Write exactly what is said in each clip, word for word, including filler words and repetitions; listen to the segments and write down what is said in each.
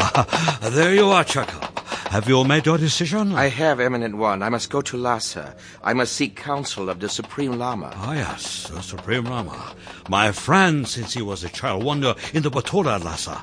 Ah, there you are, Chekov. Have you made your decision? I have, Eminent One. I must go to Lhasa. I must seek counsel of the Supreme Lama. Ah, yes, the Supreme Lama. My friend since he was a child wonder in the Batora Lhasa.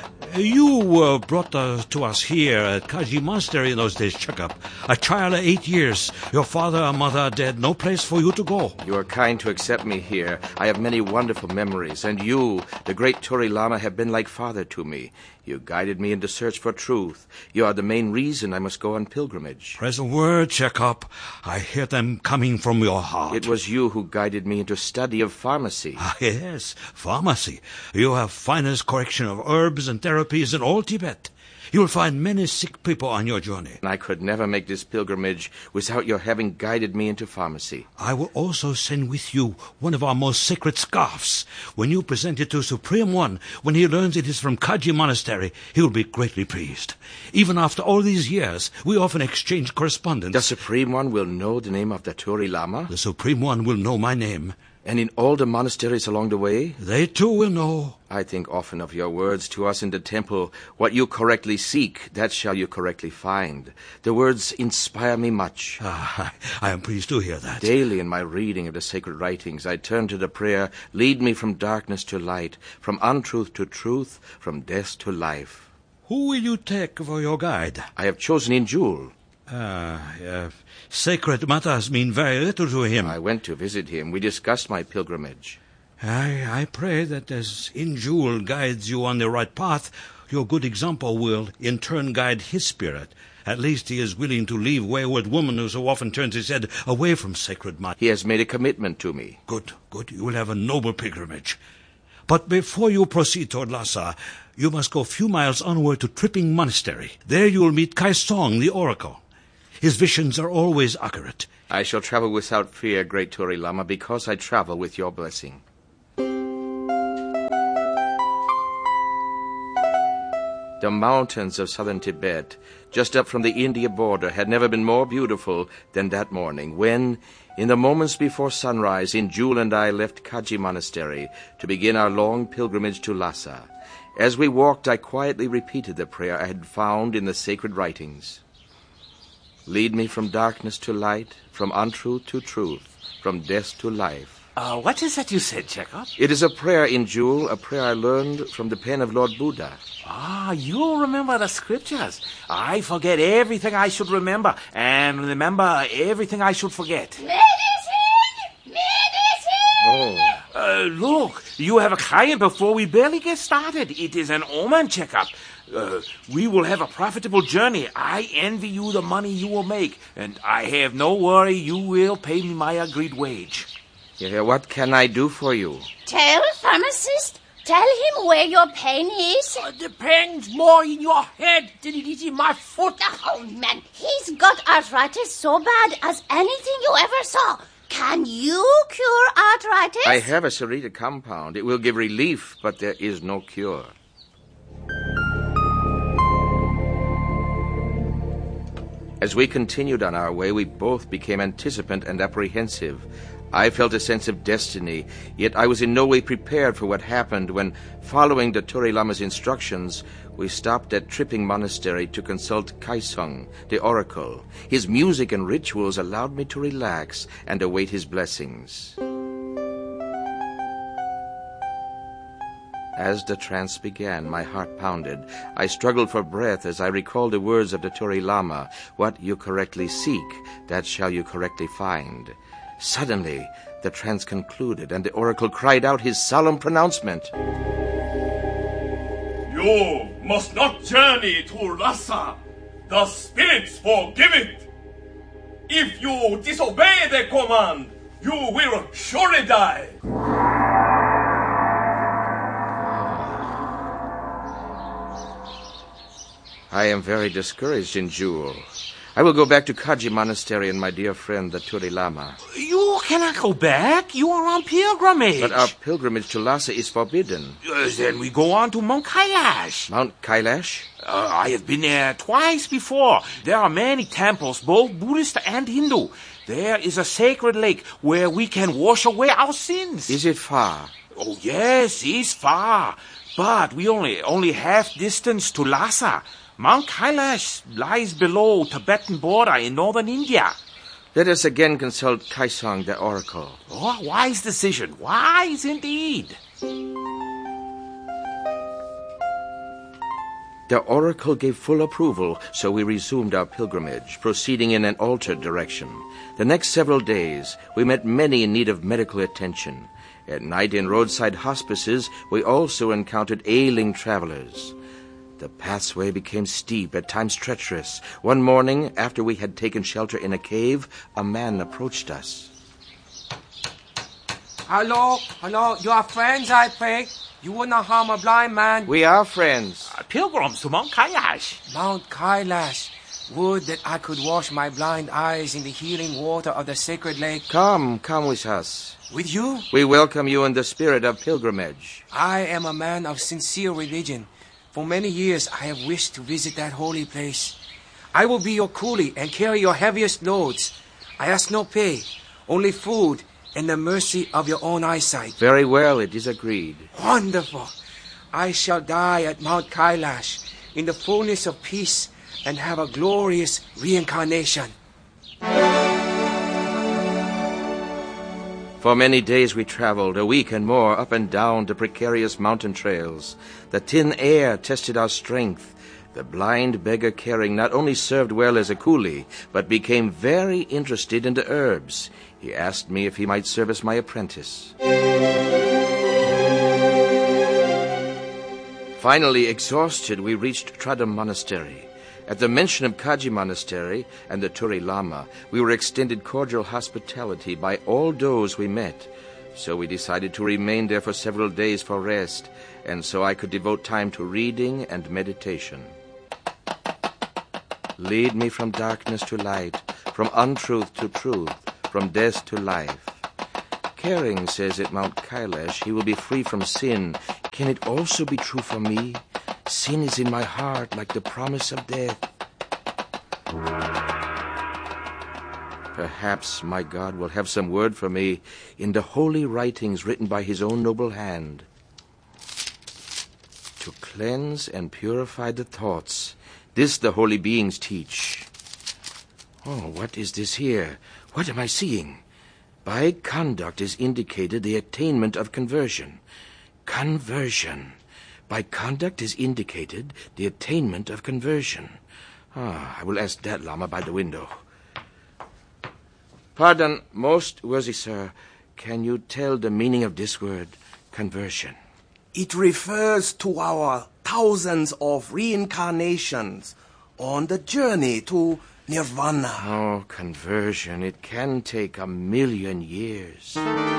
You were brought uh, to us here at Kaji Monastery in those days, Chekov. A child of eight years. Your father and mother are dead. No place for you to go. You are kind to accept me here. I have many wonderful memories. And you, the great Turi Lama, have been like father to me. You guided me in the search for truth. You are the main reason I must go on pilgrimage. Present word, Chekov. I hear them coming from your heart. It was you who guided me into study of pharmacy. Ah, yes, pharmacy. You have finest collection of herbs and therapies in all Tibet. You will find many sick people on your journey. I could never make this pilgrimage without your having guided me into pharmacy. I will also send with you one of our most sacred scarfs. When you present it to Supreme One, when he learns it is from Kaji Monastery, he will be greatly pleased. Even after all these years, we often exchange correspondence. The Supreme One will know the name of the Turi Lama? The Supreme One will know my name. And in all the monasteries along the way? They too will know. I think often of your words to us in the temple. What you correctly seek, that shall you correctly find. The words inspire me much. Ah, I am pleased to hear that. Daily in my reading of the sacred writings, I turn to the prayer, lead me from darkness to light, from untruth to truth, from death to life. Who will you take for your guide? I have chosen Injul. Ah, uh, sacred matters mean very little to him. I went to visit him. We discussed my pilgrimage. I, I pray that as Injul guides you on the right path, your good example will in turn guide his spirit. At least he is willing to leave wayward woman who so often turns his head away from sacred matters. He has made a commitment to me. Good, good. You will have a noble pilgrimage. But before you proceed toward Lhasa, you must go a few miles onward to Tripping Monastery. There you will meet Kai Song, the oracle. His visions are always accurate. I shall travel without fear, great Turi Lama, because I travel with your blessing. The mountains of southern Tibet, just up from the India border, had never been more beautiful than that morning, when, in the moments before sunrise, Injul and I left Kaji Monastery to begin our long pilgrimage to Lhasa. As we walked, I quietly repeated the prayer I had found in the sacred writings. Lead me from darkness to light, from untruth to truth, from death to life. Uh, what is that you said, Chekov? It is a prayer, Injul, a prayer I learned from the pen of Lord Buddha. Ah, you remember the scriptures. I forget everything I should remember, and remember everything I should forget. Medicine! Medicine! Oh. Uh, look, you have a client before we barely get started. It is an omen, Chekov. Uh, we will have a profitable journey. I envy you the money you will make, and I have no worry you will pay me my agreed wage. Yeah, what can I do for you? Tell pharmacist. Tell him where your pain is. Uh, the pain's more in your head than it is in my foot. Oh, man, he's got arthritis so bad as anything you ever saw. Can you cure arthritis? I have a Sarita compound. It will give relief, but there is no cure. As we continued on our way, we both became anticipant and apprehensive. I felt a sense of destiny, yet I was in no way prepared for what happened when, following the Turi Lama's instructions, we stopped at Tripping Monastery to consult Kaisung, the oracle. His music and rituals allowed me to relax and await his blessings. As the trance began, my heart pounded. I struggled for breath as I recalled the words of the Turi Lama. What you correctly seek, that shall you correctly find. Suddenly, the trance concluded, and the oracle cried out his solemn pronouncement. You must not journey to Lhasa. The spirits forgive it. If you disobey the command, you will surely die. I am very discouraged, Injul. I will go back to Kaji Monastery and my dear friend, the Turi Lama. You cannot go back. You are on pilgrimage. But our pilgrimage to Lhasa is forbidden. Uh, then we go on to Mount Kailash. Mount Kailash? Uh, I have been there twice before. There are many temples, both Buddhist and Hindu. There is a sacred lake where we can wash away our sins. Is it far? Oh, yes, it's far. But we only only half distance to Lhasa. Mount Kailash lies below Tibetan border in northern India. Let us again consult Kaisang, the oracle. Oh, wise decision. Wise indeed. The oracle gave full approval, so we resumed our pilgrimage, proceeding in an altered direction. The next several days, we met many in need of medical attention. At night in roadside hospices, we also encountered ailing travelers. The pathway became steep, at times treacherous. One morning, after we had taken shelter in a cave, a man approached us. Hello, hello, you are friends, I think. You will not harm a blind man. We are friends. Uh, pilgrims to Mount Kailash. Mount Kailash. Would that I could wash my blind eyes in the healing water of the sacred lake. Come, come with us. With you? We welcome you in the spirit of pilgrimage. I am a man of sincere religion. For many years I have wished to visit that holy place. I will be your coolie and carry your heaviest loads. I ask no pay, only food and the mercy of your own eyesight. Very well, it is agreed. Wonderful. I shall die at Mount Kailash in the fullness of peace and have a glorious reincarnation. For many days we traveled, a week and more, up and down the precarious mountain trails. The thin air tested our strength. The blind beggar caring not only served well as a coolie, but became very interested in the herbs. He asked me if he might serve as my apprentice. Finally, exhausted, we reached Tradam Monastery. At the mention of Kaji Monastery and the Turi Lama, we were extended cordial hospitality by all those we met. So we decided to remain there for several days for rest, and so I could devote time to reading and meditation. Lead me from darkness to light, from untruth to truth, from death to life. Caring says at Mount Kailash he will be free from sin. Can it also be true for me? Sin is in my heart like the promise of death. Perhaps my God will have some word for me in the holy writings written by his own noble hand. To cleanse and purify the thoughts, this the holy beings teach. Oh, what is this here? What am I seeing? By conduct is indicated the attainment of conversion. Conversion. By conduct is indicated the attainment of conversion. Ah, I will ask that Lama by the window. Pardon, most worthy sir, can you tell the meaning of this word, conversion? It refers to our thousands of reincarnations on the journey to Nirvana. Oh, conversion, it can take a million years.